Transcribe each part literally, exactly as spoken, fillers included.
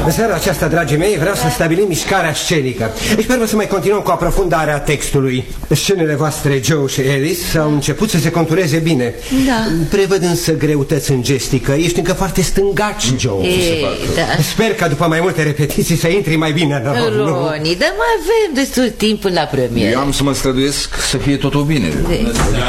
În seara aceasta, dragii mei, vreau să stabilim mișcarea scenică. Sper să mai continuăm cu aprofundarea textului. Scenele voastre, Joe și Alice, au început să se contureze bine. Da. Prevăd însă greutăți în gestică. Ești încă foarte stângaci, Joe. E, da. Sper că după mai multe repetiții să intri mai bine în rol. Roni, dar mai avem destul timp până la premieră. Eu am să mă străduiesc să fie totul bine. De...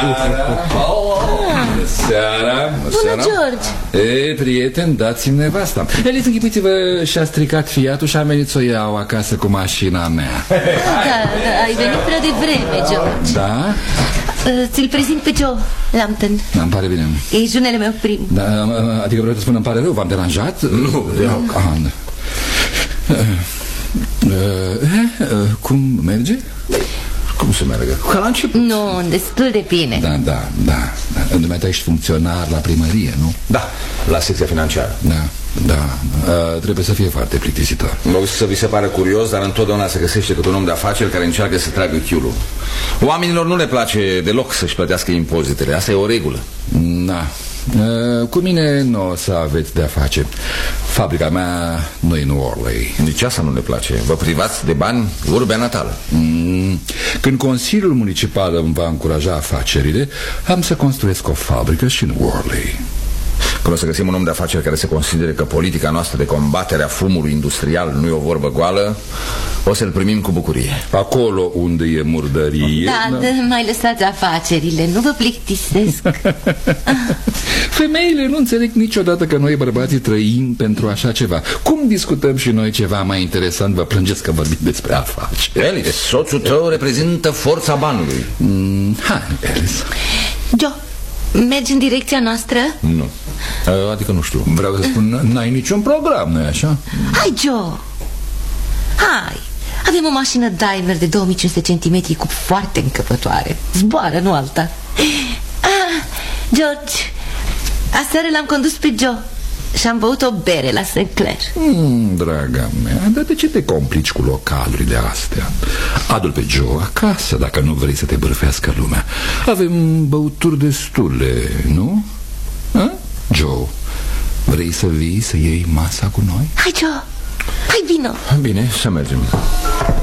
Bună seara. Bună, George. E, prieten, dați-mi nevasta. Eliți, închipuiți-vă, și-a stricat Fiatul și a venit să o iau acasă cu mașina mea. Da, da, ai venit prea devreme, George. Da? Ți-l prezint pe Joe Lambton. Da, îmi pare bine. E junele meu prim. Da, adică vreau să spun, îmi pare rău, v-am deranjat? Nu, nu. Cum merge? Cum să meargă? Ca la început. Nu, destul de bine. Da, da, da, da. Dumneata ești funcționar la primărie, nu? Da, la secția financiară. Da, da, uh, trebuie să fie foarte plictisitor. Mă gândesc să vi se pare curios, dar întotdeauna se găsește câte un om de afaceri care încearcă să tragă chiulul. Oamenilor nu le place deloc să-și plătească impozitele, asta e o regulă. Da. Uh, cu mine nu o să aveți de-a face. Fabrica mea nu e în Worley. Nici asta nu ne place. Vă privați de bani urbea natală. mm. Când Consiliul Municipal îmi va încuraja afacerile, am să construiesc o fabrică și în Worley. Când o să găsim un om de afaceri care se considere că politica noastră de combatere a fumului industrial nu e o vorbă goală, o să-l primim cu bucurie. Acolo unde e murdărie. Da, da, mai lăsați afacerile, nu vă plictisesc. Femeile nu înțeleg niciodată că noi bărbații trăim pentru așa ceva. Cum discutăm și noi ceva mai interesant, vă plângeți că vorbim despre afaceri. Alice, soțul tău reprezintă forța banului. mm, Hai, Alice. Joe, mergi în direcția noastră? Nu, adică nu știu. Vreau să spun, n-ai niciun program, nu-i așa? Hai, Joe. Hai. Avem o mașină Daimler de două mii cinci sute centimetri cu foarte încăpătoare. Zboară, nu alta. Ah, George, aseară l-am condus pe Joe și am băut o bere la Saint Clair. mm, Draga mea, dar de ce te complici cu localurile astea? Adu-l pe Joe acasă dacă nu vrei să te bârfească lumea. Avem băuturi destule, nu? A? Joe, vrei să vii să iei masa cu noi? Hai, Joe, hai, vino. Bine, să mergem.